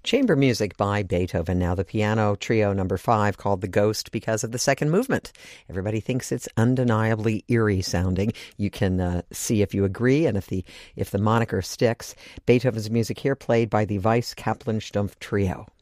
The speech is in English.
Chamber music by Beethoven. Now the piano trio number 5 called The Ghost because of the second movement. Everybody thinks it's undeniably eerie sounding. You can see if you agree and if the moniker sticks. Beethoven's music here played by the Weiss Kapellensturm Trio.